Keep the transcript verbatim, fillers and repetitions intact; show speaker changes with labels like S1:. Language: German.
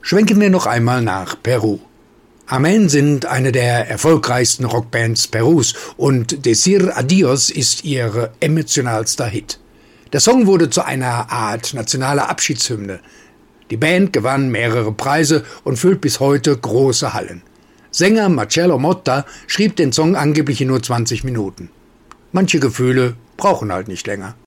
S1: Schwenken wir noch einmal nach Peru. Amén sind eine der erfolgreichsten Rockbands Perus und Decir Adios ist ihr emotionalster Hit. Der Song wurde zu einer Art nationaler Abschiedshymne. Die Band gewann mehrere Preise und füllt bis heute große Hallen. Sänger Marcello Motta schrieb den Song angeblich in nur zwanzig Minuten. Manche Gefühle brauchen halt nicht länger.